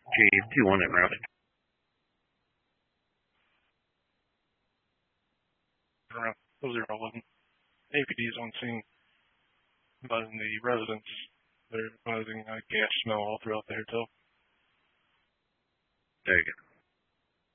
J21 en route. Around 011. APDs on scene, advising the residents. They're advising gas smell all throughout the hotel. There you go.